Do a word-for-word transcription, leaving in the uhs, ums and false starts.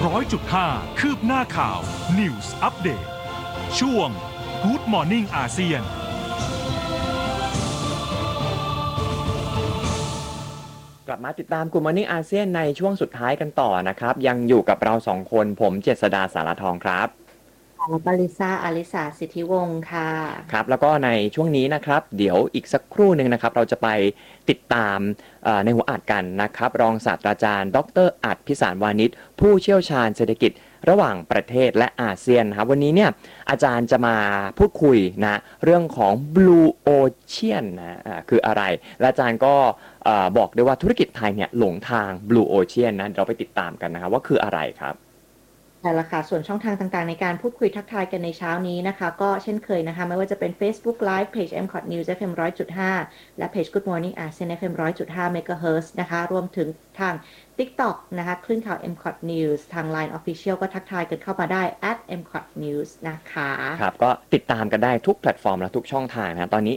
ร้อยจุดห้า คืบหน้าข่าว News Update ช่วง Good Morning อาเซียนกลับมาติดตาม Good Morning อาเซียนในช่วงสุดท้ายกันต่อนะครับยังอยู่กับเราสองคนผมเจษฎาสารทองครับและปริซ่าอาริสาสิทธิวงศ์ค่ะครับแล้วก็ในช่วงนี้นะครับเดี๋ยวอีกสักครู่หนึ่งนะครับเราจะไปติดตามในหัวอัดกันนะครับรองศาสตราจารย์ดรอัฏฐพิสารวานิชผู้เชี่ยวชาญเศรษฐกิจระหว่างประเทศและอาเซียนนะครับวันนี้เนี่ยอาจารย์จะมาพูดคุยนะเรื่องของ Blue Ocean นะคืออะไรและอาจารย์ก็บอกด้วยว่าธุรกิจไทยเนี่ยหลงทาง Blue Ocean นะเราไปติดตามกันนะครับว่าคืออะไรครับใช่ละค่ะส่วนช่องทางต่างๆในการพูดคุยทักทายกันในเช้านี้นะคะก็เช่นเคยนะคะไม่ว่าจะเป็น Facebook Live เพจ เอ็ม คอท News เอฟ เอ็ม หนึ่งร้อยจุดห้า และเพจ Good Morning อาเซียน เอฟ เอ็ม หนึ่งร้อยจุดห้า เมกะเฮิรตซ์นะคะรวมถึงทาง TikTok นะคะคลื่นข่าว เอ็ม คอท News ทาง ไลน์ Official ก็ทักทายกันเข้ามาได้ แอท เอ็ม คอท News นะคะครับก็ติดตามกันได้ทุกแพลตฟอร์มและทุกช่องทางนะตอนนี้